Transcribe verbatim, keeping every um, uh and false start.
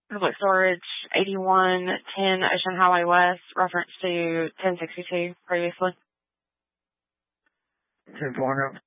Public storage, eighty-one ten Ocean Highway West, reference to ten sixty-two previously. ten four hundred.